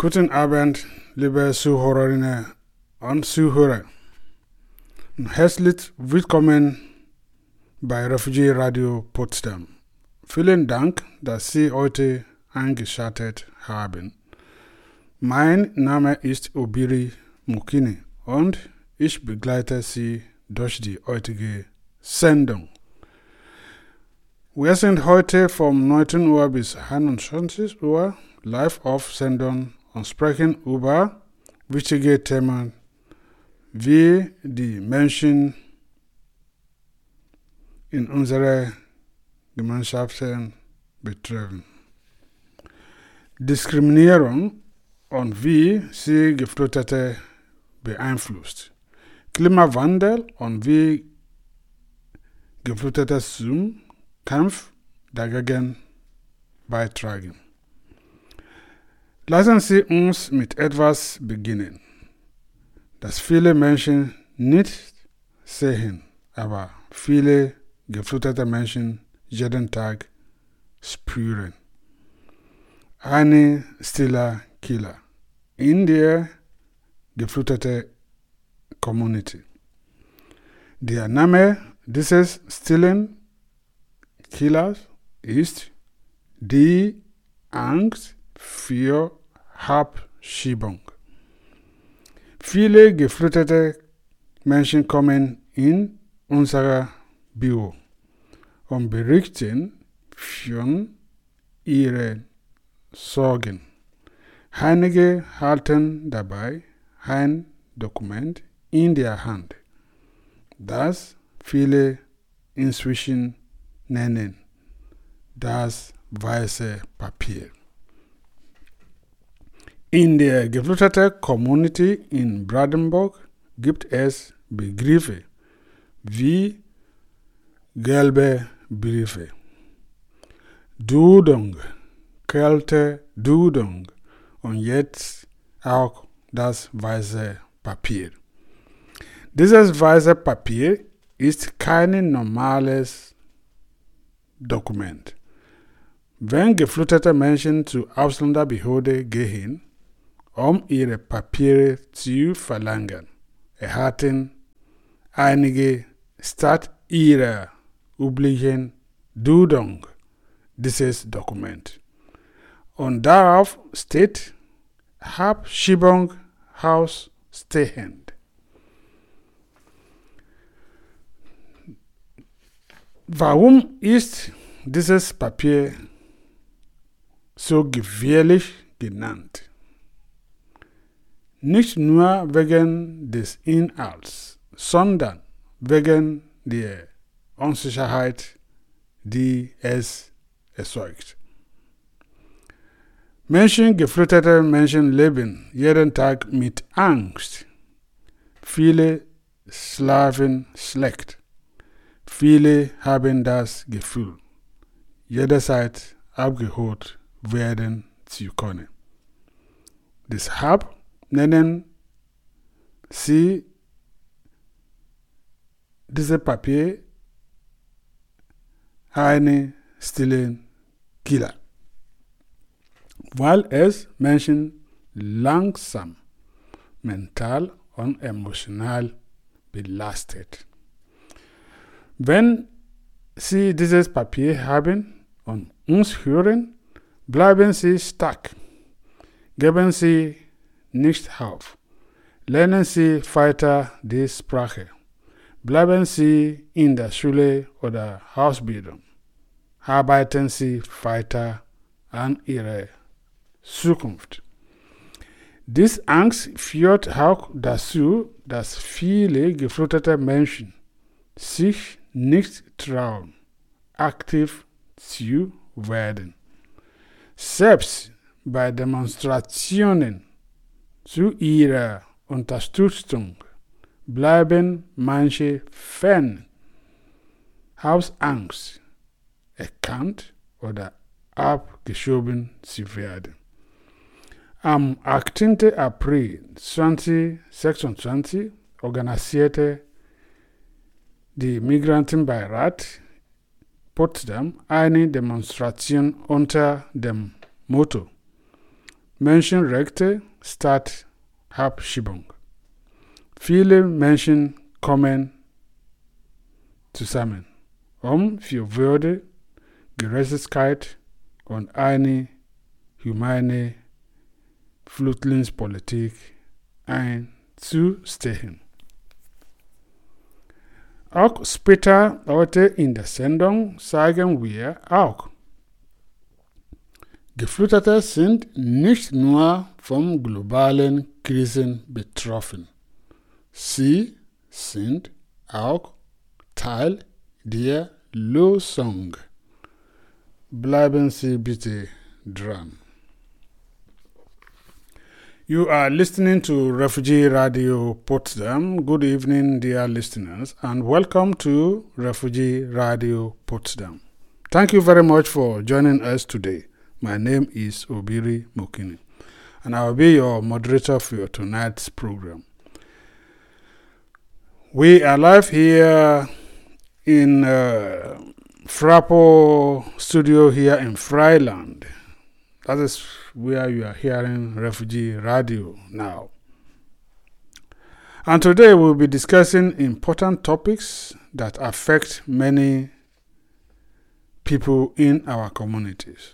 Guten Abend, liebe Zuhörerinnen und Zuhörer. Herzlich willkommen bei Refugee Radio Potsdam. Vielen Dank, dass Sie heute eingeschaltet haben. Mein Name ist Obiri Mukini und ich begleite Sie durch die heutige Sendung. Wir sind heute von 19 Uhr bis 21 Uhr live auf Sendung und sprechen über wichtige Themen, wie die Menschen in unserer Gemeinschaften betreffen. Diskriminierung und wie sie Geflüchtete beeinflusst. Klimawandel und wie Geflüchtete zum Kampf dagegen beitragen. Lassen Sie uns mit etwas beginnen, das viele Menschen nicht sehen, aber viele geflüchtete Menschen jeden Tag spüren. Eine stiller Killer in der geflüchteten Community. Der Name dieses stillen Killers ist die Angst für Abschiebung. Viele geflüchtete Menschen kommen in unser Büro und berichten von ihren Sorgen. Einige halten dabei ein Dokument in der Hand, das viele inzwischen nennen das weiße Papier. In der geflüchteten Community in Brandenburg gibt es Begriffe wie gelbe Briefe, Dudung, Kälte, Dudung und jetzt auch das weiße Papier. Dieses weiße Papier ist kein normales Dokument. Wenn geflüchtete Menschen zur Ausländerbehörde gehen, um ihre Papiere zu verlangen, erhalten einige statt ihrer üblichen Dudung dieses Dokument. Und darauf steht Abschiebung ausstehend. Warum ist dieses Papier so gefährlich genannt? Nicht nur wegen des Inhalts, sondern wegen der Unsicherheit, die es erzeugt. Geflüchtete Menschen leben jeden Tag mit Angst. Viele schlafen schlecht. Viele haben das Gefühl, jederzeit abgeholt werden zu können. Deshalb nennen sie dieses Papier einen stillen Killer, weil es Menschen langsam mental und emotional belastet. Wenn Sie dieses Papier haben und uns hören, bleiben Sie stark. Geben Sie nicht auf. Lernen Sie weiter die Sprache. Bleiben Sie in der Schule oder Ausbildung. Arbeiten Sie weiter an Ihrer Zukunft. Diese Angst führt auch dazu, dass viele geflüchtete Menschen sich nicht trauen, aktiv zu werden. Selbst bei Demonstrationen zu ihrer Unterstützung bleiben manche fern, aus Angst, erkannt oder abgeschoben zu werden. Am 18. April 2026 organisierte die Migrantenbeirat Potsdam eine Demonstration unter dem Motto Menschenrechte statt Abschiebung. Viele Menschen kommen zusammen, für Würde, Gerechtigkeit und eine humane Flüchtlingspolitik einzustehen. Auch später heute in der Sendung sagen wir auch, Geflüchtete sind nicht nur von globalen Krisen betroffen. Sie sind auch Teil der Lösung. Bleiben Sie bitte dran. You are listening to Refugee Radio Potsdam. Good evening, dear listeners, and welcome to Refugee Radio Potsdam. Thank you very much for joining us today. My name is Obiri Mokini, and I will be your moderator for tonight's program. We are live here in Frappo studio here in Freiland. That is where you are hearing Refugee Radio now. And today we'll be discussing important topics that affect many people in our communities.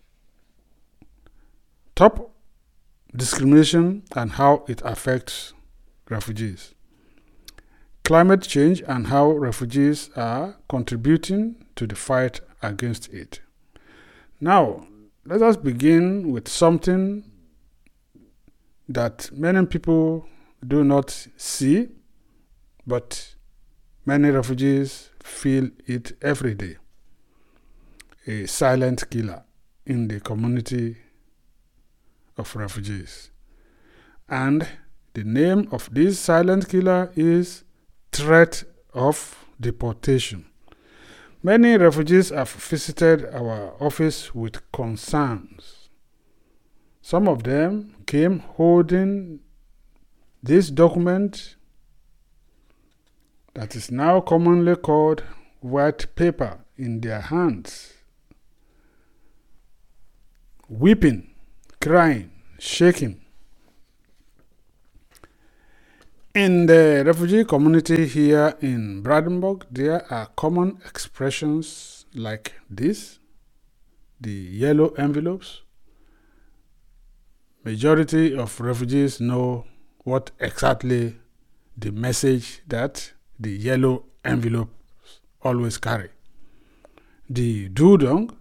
Top discrimination and how it affects refugees. Climate change and how refugees are contributing to the fight against it. Now, let us begin with something that many people do not see, but many refugees feel it every day. A silent killer in the community of refugees. And the name of this silent killer is threat of deportation. Many refugees have visited our office with concerns. Some of them came holding this document that is now commonly called white paper in their hands, weeping, crying, shaking. In the refugee community here in Brandenburg, there are common expressions like this: the yellow envelopes. Majority of refugees know what exactly the message that the yellow envelopes always carry. The dudong,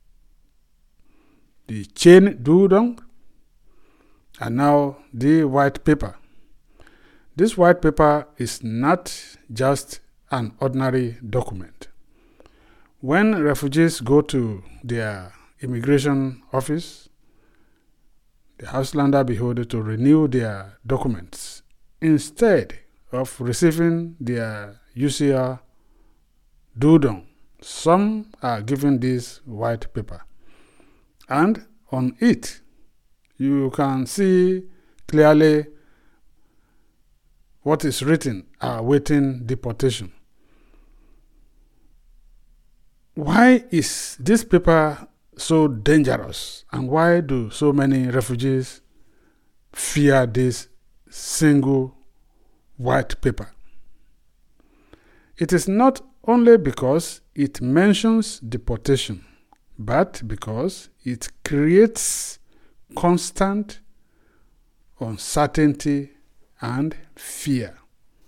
the chain dudong, and now the white paper. This white paper is not just an ordinary document. When refugees go to their immigration office, the Ausländerbehörde to renew their documents, instead of receiving their UCR Dudong, some are given this white paper. And on it, you can see clearly what is written: awaiting deportation. Why is this paper so dangerous, and why do so many refugees fear this single white paper? It is not only because it mentions deportation, but because it creates constant uncertainty and fear.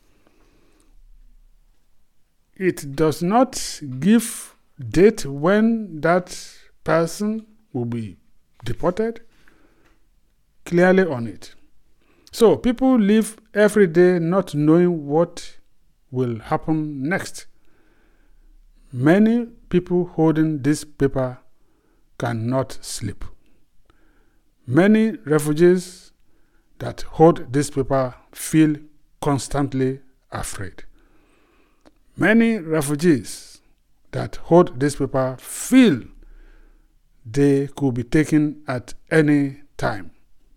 It does not give date when that person will be deported clearly on it. So people live every day not knowing what will happen next. Many people holding this paper cannot sleep. Many refugees that hold this paper feel constantly afraid. Many refugees that hold this paper feel they could be taken at any time.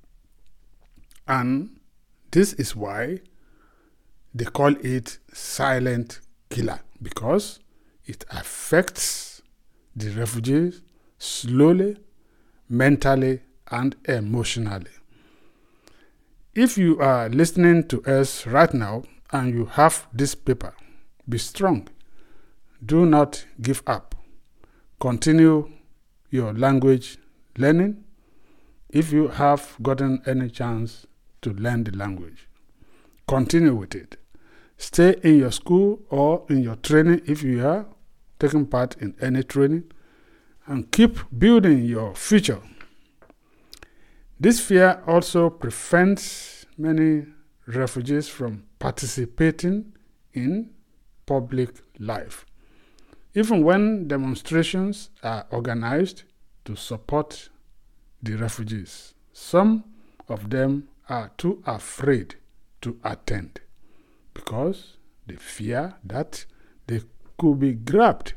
And this is why they call it silent killer, because it affects the refugees slowly, mentally, and emotionally. If you are listening to us right now and you have this paper, be strong. Do not give up. Continue your language learning if you have gotten any chance to learn the language. Continue with it. Stay in your school or in your training if you are taking part in any training, and keep building your future. This fear also prevents many refugees from participating in public life. Even when demonstrations are organized to support the refugees, some of them are too afraid to attend because they fear that they could be grabbed.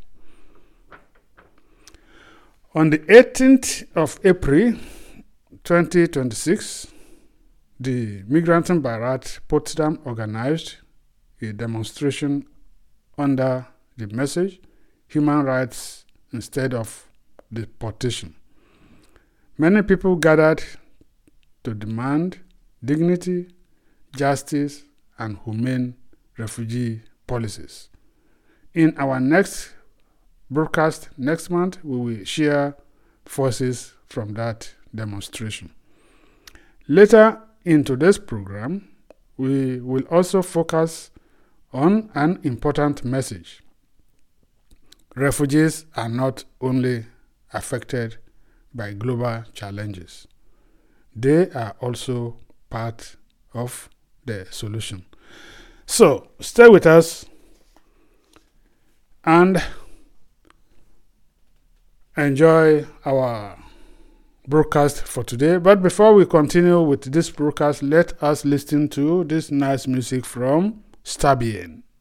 On the 18th of April 2026, the Migrantenbeirat Potsdam organized a demonstration under the message "Human Rights Instead of Deportation." Many people gathered to demand dignity, justice, and humane refugee policies. In our next broadcast next month, we will share voices from that demonstration. Later in today's program, we will also focus on an important message. Refugees are not only affected by global challenges, they are also part of the solution. So, stay with us and enjoy our broadcast for today. But before we continue with this broadcast, let us listen to this nice music from Stabien.